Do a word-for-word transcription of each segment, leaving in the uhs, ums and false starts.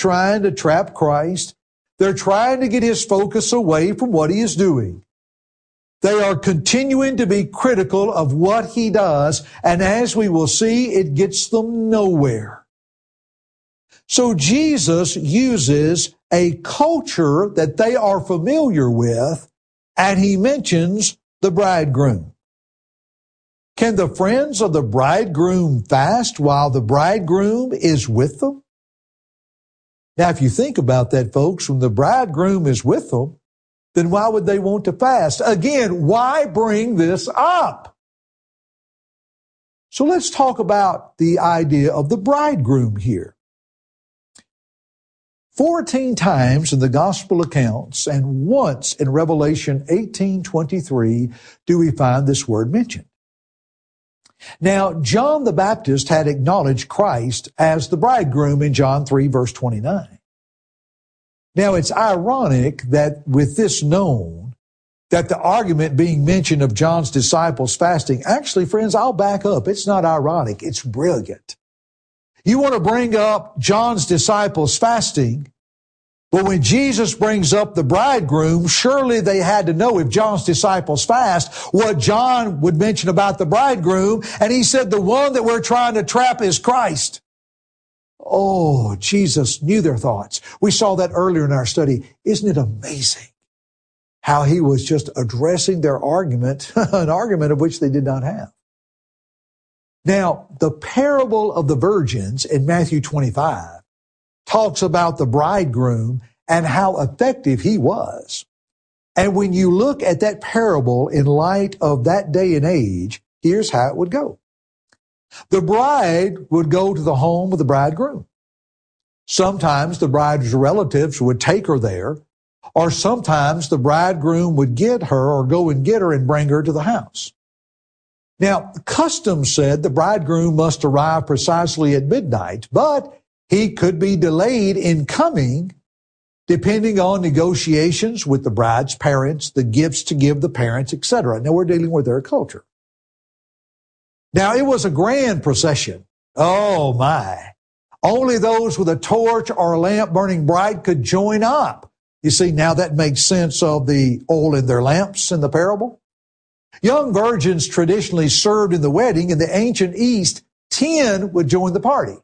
trying to trap Christ. They're trying to get his focus away from what he is doing. They are continuing to be critical of what he does, and as we will see, it gets them nowhere. So Jesus uses a culture that they are familiar with, and he mentions the bridegroom. Can the friends of the bridegroom fast while the bridegroom is with them? Now, if you think about that, folks, when the bridegroom is with them, then why would they want to fast? Again, why bring this up? So let's talk about the idea of the bridegroom here. Fourteen times in the gospel accounts and once in Revelation eighteen twenty-three do we find this word mentioned. Now, John the Baptist had acknowledged Christ as the bridegroom in John three, verse twenty-nine. Now, it's ironic that with this known, that the argument being mentioned of John's disciples fasting, actually, friends, I'll back up. It's not ironic. It's brilliant. You want to bring up John's disciples fasting, but when Jesus brings up the bridegroom, surely they had to know if John's disciples fast, what John would mention about the bridegroom, and he said the one that we're trying to trap is Christ. Oh, Jesus knew their thoughts. We saw that earlier in our study. Isn't it amazing how he was just addressing their argument, an argument of which they did not have? Now, the parable of the virgins in Matthew twenty-five talks about the bridegroom and how effective he was. And when you look at that parable in light of that day and age, here's how it would go. The bride would go to the home of the bridegroom. Sometimes the bride's relatives would take her there, or sometimes the bridegroom would get her or go and get her and bring her to the house. Now, custom said the bridegroom must arrive precisely at midnight, but he could be delayed in coming depending on negotiations with the bride's parents, the gifts to give the parents, et cetera. Now, we're dealing with their culture. Now, it was a grand procession. Oh, my. Only those with a torch or a lamp burning bright could join up. You see, now that makes sense of the oil in their lamps in the parable. Young virgins traditionally served in the wedding. In the ancient East, ten would join the party.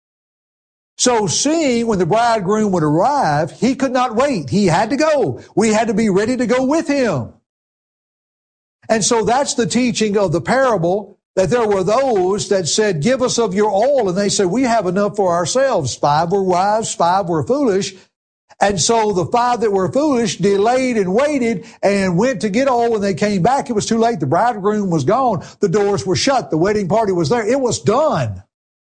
So seeing when the bridegroom would arrive, he could not wait. He had to go. We had to be ready to go with him. And so that's the teaching of the parable, that there were those that said, give us of your oil. And they said, we have enough for ourselves. Five were wise, five were foolish. And so the five that were foolish delayed and waited and went to get oil. When they came back, it was too late. The bridegroom was gone. The doors were shut. The wedding party was there. It was done.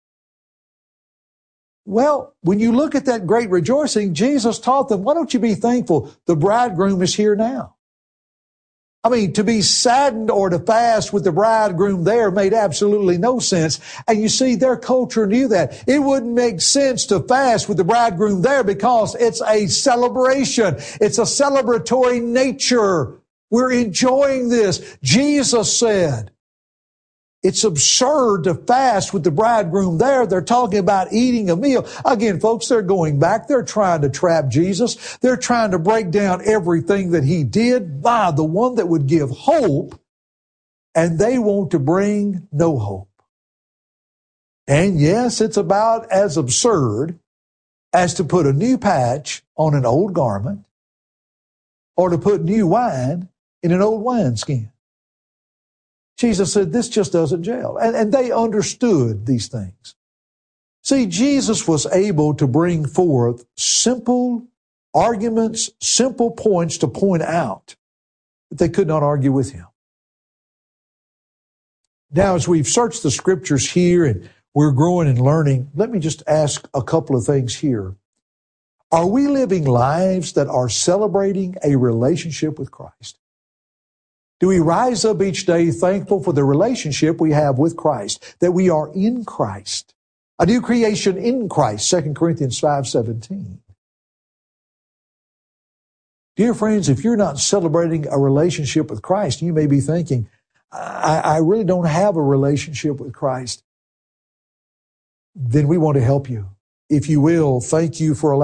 Well, when you look at that great rejoicing, Jesus taught them, why don't you be thankful? The bridegroom is here now. I mean, to be saddened or to fast with the bridegroom there made absolutely no sense. And you see, their culture knew that. It wouldn't make sense to fast with the bridegroom there because it's a celebration. It's a celebratory nature. We're enjoying this. Jesus said, it's absurd to fast with the bridegroom there. They're talking about eating a meal. Again, folks, they're going back. They're trying to trap Jesus. They're trying to break down everything that he did by the one that would give hope, and they want to bring no hope. And yes, it's about as absurd as to put a new patch on an old garment or to put new wine in an old wineskin. Jesus said, this just doesn't gel. And, and they understood these things. See, Jesus was able to bring forth simple arguments, simple points to point out that they could not argue with him. Now, as we've searched the scriptures here and we're growing and learning, let me just ask a couple of things here. Are we living lives that are celebrating a relationship with Christ? Do we rise up each day thankful for the relationship we have with Christ, that we are in Christ, a new creation in Christ, Second Corinthians five seventeen. Dear friends, if you're not celebrating a relationship with Christ, you may be thinking, I, I really don't have a relationship with Christ. Then we want to help you. If you will, thank you for allowing